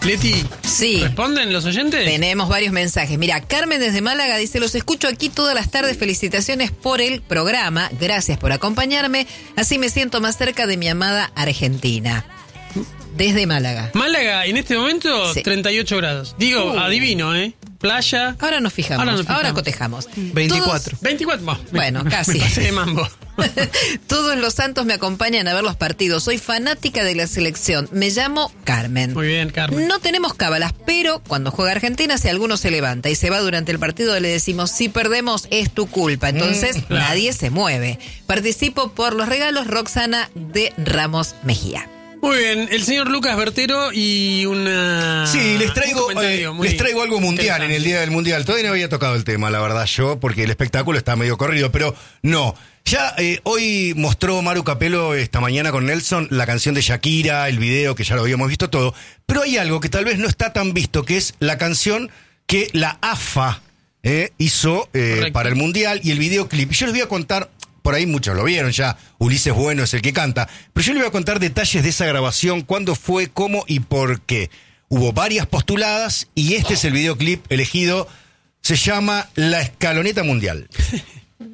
Leti, Sí. ¿responden los oyentes? Tenemos varios mensajes. Mira, Carmen desde Málaga dice: los escucho aquí todas las tardes. Felicitaciones por el programa. Gracias por acompañarme. Así me siento más cerca de mi amada Argentina. Desde Málaga. Málaga, en este momento, Sí. 38 grados. Digo, adivino, Playa. Ahora nos fijamos. Ahora cotejamos. 24. 24. Bueno, casi. Me pasé de mambo. Todos los santos me acompañan a ver los partidos. Soy fanática de la selección. Me llamo Carmen. Muy bien, Carmen. No tenemos cábalas, pero cuando juega Argentina, si alguno se levanta y se va durante el partido, le decimos: si perdemos es tu culpa. Entonces claro. nadie se mueve. Participo por los regalos. Roxana de Ramos Mejía. Muy bien, el señor Lucas Bertero y una... Sí, les un traigo comentario muy algo mundial en el día del mundial. Todavía no había tocado el tema, la verdad, yo, porque el espectáculo está medio corrido, pero no. Ya hoy mostró Maru Capello esta mañana con Nelson la canción de Shakira, el video que ya lo habíamos visto todo, pero hay algo que tal vez no está tan visto, que es la canción que la AFA hizo para el mundial y el videoclip. Y yo les voy a contar. Por ahí muchos lo vieron ya, Ulises Bueno es el que canta, pero yo le voy a contar detalles de esa grabación, cuándo fue, cómo y por qué. Hubo varias postuladas y este es el videoclip elegido, se llama La Escaloneta Mundial.